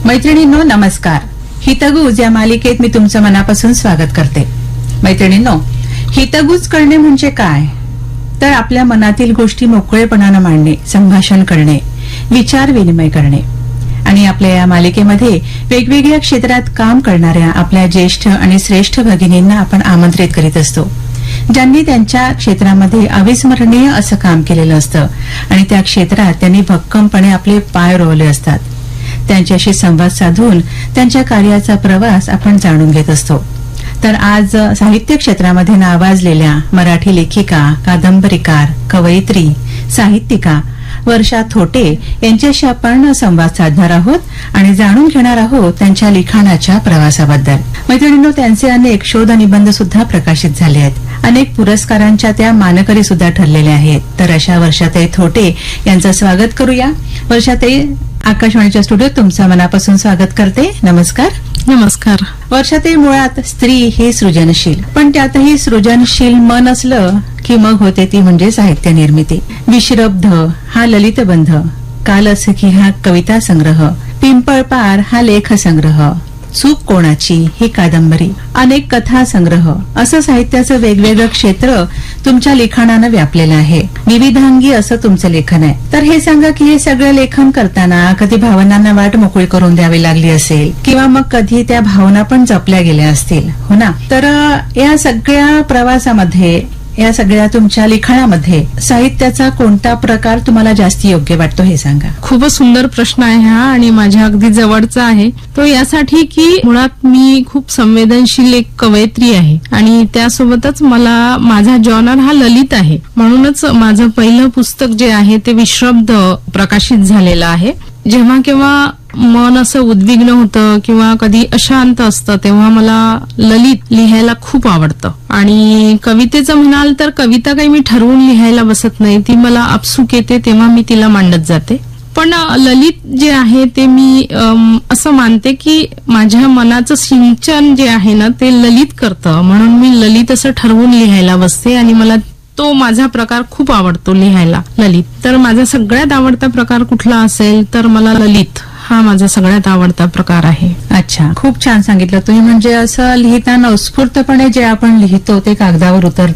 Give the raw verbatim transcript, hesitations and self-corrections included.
मैत्रिणींनो नमस्कार. हितगुज या मालिकेत मी तुमचं मनापासून स्वागत करते. मैत्रिणींनो, हितगुज करणे म्हणजे काय? तर आपल्या मनातील गोष्टी मोकळेपणानं मांडणे, संभाषण करणे, विचार विनिमय करणे. आणि आपल्या या मालिकेमध्ये वेगवेगळ्या क्षेत्रात काम करणाऱ्या आपल्या ज्येष्ठ आणि श्रेष्ठ भगिनींना आपण आमंत्रित करीत असतो, ज्यांनी त्यांच्या क्षेत्रामध्ये अविस्मरणीय असं काम केलेलं असतं आणि त्या क्षेत्रात त्यांनी भक्कमपणे आपले पाय रोवले असतात. त्यांच्याशी संवाद साधून त्यांच्या कार्याचा प्रवास आपण जाणून घेत असतो. तर आज साहित्य क्षेत्रामध्ये नावाजलेल्या मराठी लेखिका, कादंबरीकार, कवयित्री, साहित्यिका वर्षा थोटे यांच्याशी आपण संवाद साधणार आहोत आणि जाणून घेणार आहोत त्यांच्या लिखाणाच्या प्रवासाबद्दल. मैत्रिणींनो, त्यांचे अनेक शोध निबंध सुद्धा प्रकाशित झाले आहेत. अनेक पुरस्कारांच्या त्या मानकरी सुद्धा ठरलेल्या आहेत. तर अशा वर्षाताई थोटे यांचं स्वागत करूया. वर्षाताई, आकाशवाणीच्या स्टुडिओत तुमचं मनापासून स्वागत करते. नमस्कार. नमस्कार. वर्षाताई, मुळात स्त्री ही सृजनशील, पण त्यातही सृजनशील मन असलं की मग होते ती म्हणजे साहित्य निर्मिती. विश्रब्ध हा ललितबंध, कालसखी हा कविता संग्रह, पिंपळपार हा लेख संग्रह, चूक कोणाची ही कादंबरी, अनेक कथा संग्रह, असं साहित्याचं वेगवेगळं क्षेत्र तुमच्या लिखाणानं व्यापलेलं आहे. विविधांगी असं तुमचं लेखन आहे. तर हे सांगा की हे सगळं लेखन करताना कधी भावनांना वाट मोकळी करून द्यावी लागली असेल किंवा मग कधी त्या भावना पण जपल्या गेल्या असतील, हो ना? तर या सगळ्या प्रवासामध्ये, या सगळ्या तुमच्या लिखाणामध्ये साहित्याचा कोणता प्रकार तुम्हाला जास्त योग्य वाटतो हे सांगा. खूपच सुंदर प्रश्न आहे हा आणि माझ्या अगदी जवळचा आहे. तो यासाठी की मुळात मी खूप संवेदनशील एक कवयित्री आहे आणि त्यासोबतच मला माझा जॉनर हा ललित आहे. म्हणूनच माझं पहिलं पुस्तक जे आहे ते विश्रब्ध प्रकाशित झालेलं आहे. जेव्हा केव्हा मन असं उद्विग्न होतं किंवा कधी अशांत असतं तेव्हा मला ललित लिहायला खूप आवडतं. आणि कवितेचं म्हणाल तर कविता काही मी ठरवून लिहायला बसत नाही, ती मला आपसूक येते तेव्हा मी तिला मांडत जाते. पण ललित जे आहे ते मी असं मानते की माझ्या मनाचं सिंचन जे आहे ना ते ललित करतं, म्हणून मी ललित असं ठरवून लिहायला बसते आणि मला तो माझा प्रकार खूप आवडतो लिहायला, ललित. तर माझा सगळ्यात आवडता प्रकार कुठला असेल तर मला ललित हा माझा सगळ्यात आवडता प्रकार आहे. अच्छा, खूप छान सांगितलं तुम्ही. म्हणजे असं लिहिताना उत्स्फूर्तपणे जे आपण लिहितो ते कागदावर उतरतं